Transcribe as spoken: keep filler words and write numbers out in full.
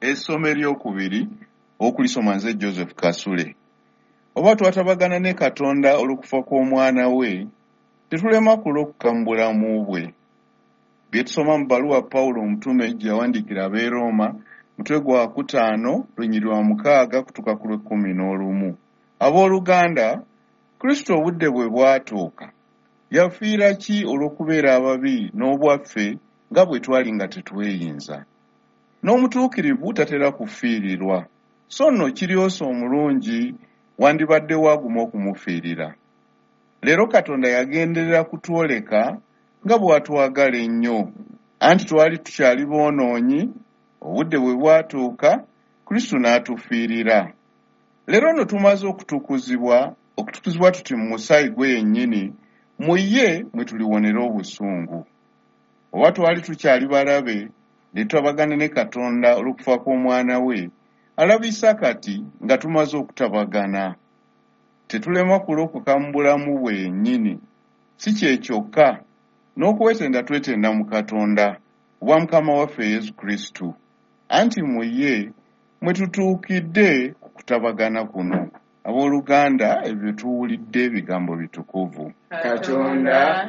Essomo eryokubiri okulisoma nze Joseph Kasule. Oba twatabagana ne Katonda olukufa kw'omwana we, tetulema kulokoka mu bulamu bwe. Bye tusoma mu bbaluwa Pawulo omutume gye yawandiikira ab'e Roma, mutwe gwa kutaano lunyiriri lwa mukaaga kutuuka ku lw'ekkumi n'olumu. Abooluganda, Kristo obudde bwe bwatuuka, yafiira ki olw'okubeera ababi n'obwaffe nga bwe twali nga tetweyinza? N'omutuukirivu tatera kufiirirwa, so nno Kiryosa omulungi wandibadde waaguma okumufiirira. Leero Katonda yagenderera kutwoleka nga bw'atwagala ennyo, anti twali tukyali boonoonyi, obudde bwe bwatuuka, Kristo n'atufiirira. Leero nno tumaze okutukuzibwa, okutukuzibwa tuti mu musaayi gwe yennyini, mu ye mwe tuliwonera obusungu. Oba twali tukyali balabe, ne tutabagana ne Katonda olw'okufa kw'omwana we, alabisa kati nga tumaze okutabagana. Tetulema kulokoka mu bulamu bwe yennyini, si kye kyokka, n'okwetenda twetenda mu Katonda, obwa Mukama waffe Yesu Kristo, anti mu ye mwe tutuukidde ku kutabagana kuno. Abooluganda, ebyo tuwulidde bigambo bitukuvu. Katonda